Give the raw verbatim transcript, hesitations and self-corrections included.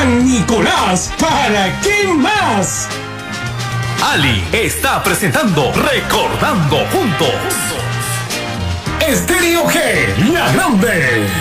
San Nicolás, ¿para qué más? Ali está presentando Recordando Juntos. Estéreo G, la grande.